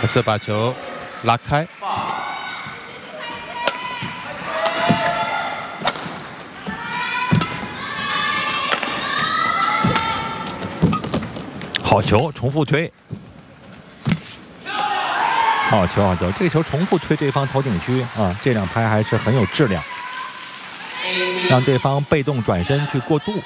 是把球拉开。 好球，重复推。好球，好球！这个球重复推对方头顶区啊，这两拍还是很有质量，让对方被动转身去过渡。